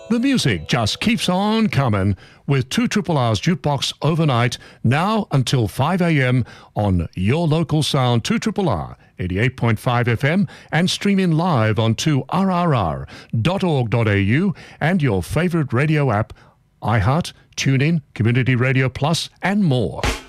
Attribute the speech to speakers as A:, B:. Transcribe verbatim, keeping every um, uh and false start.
A: The music just keeps on coming with two Triple R's Jukebox overnight, now until five a.m. on your local sound, two Triple R, eighty-eight point five F M, and streaming live on two R R R dot org dot A U and your favourite radio app, iHeart, TuneIn, Community Radio Plus, and more.